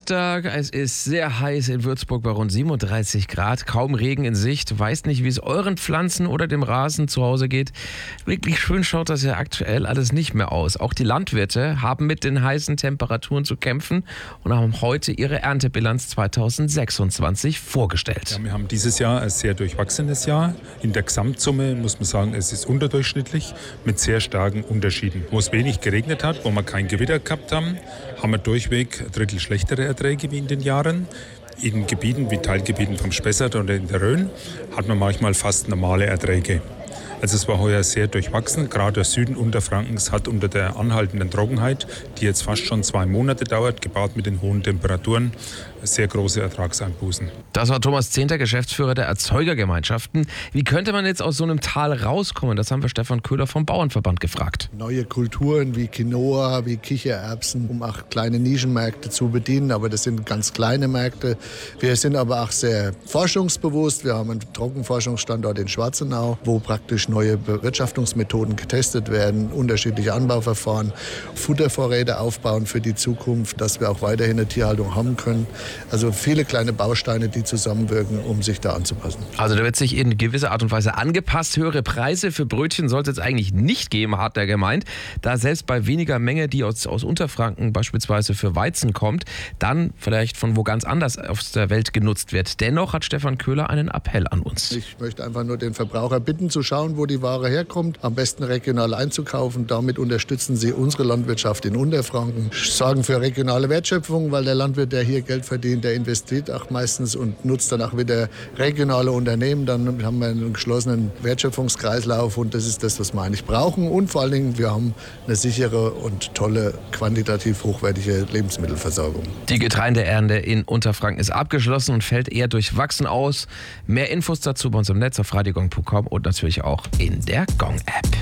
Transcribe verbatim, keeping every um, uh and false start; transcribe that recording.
Dienstag, es ist sehr heiß in Würzburg bei rund siebenunddreißig Grad, kaum Regen in Sicht. Weiß nicht, wie es euren Pflanzen oder dem Rasen zu Hause geht. Wirklich schön schaut das ja aktuell alles nicht mehr aus. Auch die Landwirte haben mit den heißen Temperaturen zu kämpfen und haben heute ihre Erntebilanz zweitausendsechsundzwanzig vorgestellt. Ja, wir haben dieses Jahr ein sehr durchwachsenes Jahr. In der Gesamtsumme muss man sagen, es ist unterdurchschnittlich mit sehr starken Unterschieden. Wo es wenig geregnet hat, wo wir kein Gewitter gehabt haben, haben wir durchweg ein Drittel schlechtere Erträge wie in den Jahren. In Gebieten wie Teilgebieten vom Spessart oder in der Rhön hat man manchmal fast normale Erträge. Also es war heuer sehr durchwachsen. Gerade der Süden Unterfrankens hat unter der anhaltenden Trockenheit, die jetzt fast schon zwei Monate dauert, gepaart mit den hohen Temperaturen, sehr große Ertragseinbußen. Das war Thomas Zehnter, Geschäftsführer der Erzeugergemeinschaften. Wie könnte man jetzt aus so einem Tal rauskommen? Das haben wir Stefan Köhler vom Bauernverband gefragt. Neue Kulturen wie Quinoa, wie Kichererbsen, um auch kleine Nischenmärkte zu bedienen. Aber das sind ganz kleine Märkte. Wir sind aber auch sehr forschungsbewusst. Wir haben einen Trockenforschungsstandort in Schwarzenau, wo praktisch neue Bewirtschaftungsmethoden getestet werden, unterschiedliche Anbauverfahren, Futtervorräte aufbauen für die Zukunft, dass wir auch weiterhin eine Tierhaltung haben können. Also viele kleine Bausteine, die zusammenwirken, um sich da anzupassen. Also da wird sich in gewisser Art und Weise angepasst. Höhere Preise für Brötchen sollte es eigentlich nicht geben, hat er gemeint. Da selbst bei weniger Menge, die aus, aus Unterfranken beispielsweise für Weizen kommt, dann vielleicht von wo ganz anders aus der Welt genutzt wird. Dennoch hat Stefan Köhler einen Appell an uns. Ich möchte einfach nur den Verbraucher bitten, zu schauen, wo die Ware herkommt, am besten regional einzukaufen. Damit unterstützen sie unsere Landwirtschaft in Unterfranken, sorgen für regionale Wertschöpfung, weil der Landwirt, der hier Geld verdient, der investiert auch meistens und nutzt dann auch wieder regionale Unternehmen. Dann haben wir einen geschlossenen Wertschöpfungskreislauf und das ist das, was wir eigentlich brauchen. Und vor allen Dingen, wir haben eine sichere und tolle, quantitativ hochwertige Lebensmittelversorgung. Die Getreideernte in Unterfranken ist abgeschlossen und fällt eher durchwachsen aus. Mehr Infos dazu bei uns im Netz auf radiogong punkt com und natürlich auch in der Gong-App.